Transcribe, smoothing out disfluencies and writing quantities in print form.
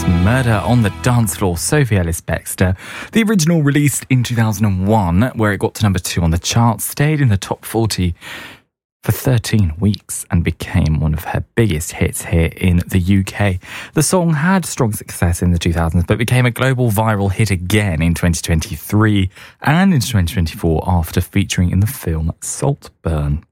Murder on the Dance Floor, Sophie Ellis-Bextor. The original released in 2001, where it got to number 2 on the charts, stayed in the top 40 for 13 weeks and became one of her biggest hits here in the UK. The song had strong success in the 2000s, but became a global viral hit again in 2023 and in 2024 after featuring in the film Saltburn.